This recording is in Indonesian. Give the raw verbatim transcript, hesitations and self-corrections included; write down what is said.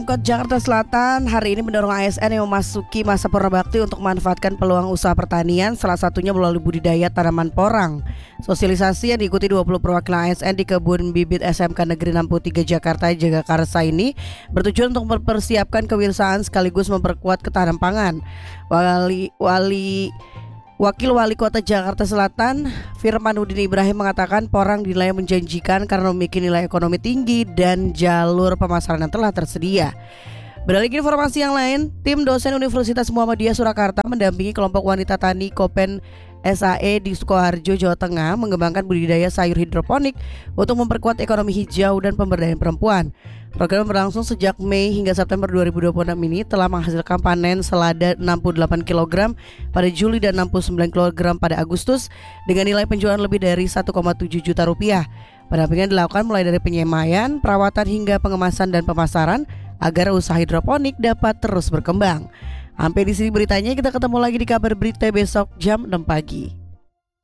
Pemkot Jakarta Selatan hari ini mendorong A S N yang memasuki masa purna bakti untuk memanfaatkan peluang usaha pertanian, salah satunya melalui budidaya tanaman porang. Sosialisasi yang diikuti dua puluh perwakilan A S N di Kebun Bibit S M K Negeri enam puluh tiga Jakarta Jagakarsa ini bertujuan untuk mempersiapkan kewirausahaan sekaligus memperkuat ketahanan pangan. Wali Wali Wakil Wali Kota Jakarta Selatan, Firmanuddin Ibrahim mengatakan porang dinilai menjanjikan karena memiliki nilai ekonomi tinggi dan jalur pemasaran yang telah tersedia. Beralih ke informasi yang lain, tim dosen Universitas Muhammadiyah Surakarta mendampingi kelompok wanita tani Kopen S A E di Sukoharjo, Jawa Tengah mengembangkan budidaya sayur hidroponik untuk memperkuat ekonomi hijau dan pemberdayaan perempuan. Program berlangsung sejak Mei hingga September dua ribu dua puluh enam ini telah menghasilkan panen selada enam puluh delapan kilogram pada Juli dan enam puluh sembilan kilogram pada Agustus dengan nilai penjualan lebih dari satu koma tujuh juta rupiah. Pendampingan dilakukan mulai dari penyemaian, perawatan hingga pengemasan dan pemasaran agar usaha hidroponik dapat terus berkembang. Sampai di sini beritanya, kita ketemu lagi di kabar berita besok jam enam pagi.